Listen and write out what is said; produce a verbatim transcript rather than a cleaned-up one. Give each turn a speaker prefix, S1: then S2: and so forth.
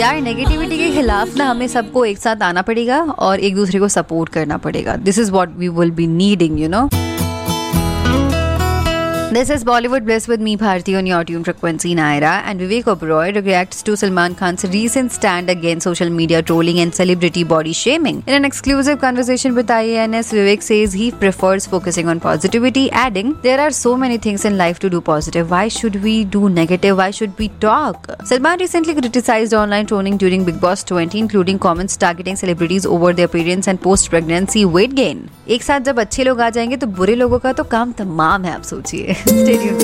S1: यार नेगेटिविटी के खिलाफ ना हमें सबको एक साथ आना पड़ेगा और एक दूसरे को सपोर्ट करना पड़ेगा. This is what we will be needing, you know. This is Bollywood Bliss with me, Bharti, on your tune frequency Naira, and Vivek Oberoi reacts to Salman Khan's recent stand against social media trolling and celebrity body shaming. In an exclusive conversation with I A N S, Vivek says he prefers focusing on positivity, adding, "There are so many things in life to do positive. Why should we do negative? Why should we talk?" Salman recently criticized online trolling during Bigg Boss twenty, including comments targeting celebrities over their appearance and post-pregnancy weight gain. एक साथ जब अच्छे लोग आ जाएंगे तो बुरे लोगों का तो काम तमाम है, आप सोचिए. Stay tuned.